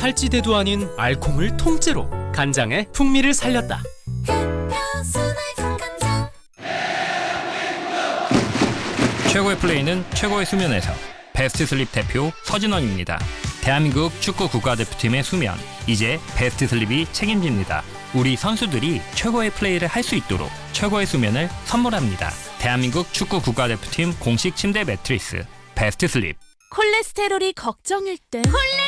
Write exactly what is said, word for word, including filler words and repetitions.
살찌대도 아닌 알콩을 통째로 간장의 풍미를 살렸다. 최고의 플레이는 최고의 수면에서. 베스트 슬립 대표 서진원입니다. 대한민국 축구 국가대표팀의 수면, 이제 베스트 슬립이 책임집니다. 우리 선수들이 최고의 플레이를 할 수 있도록 최고의 수면을 선물합니다. 대한민국 축구 국가대표팀 공식 침대 매트리스 베스트 슬립. 콜레스테롤이 걱정일 땐 콜레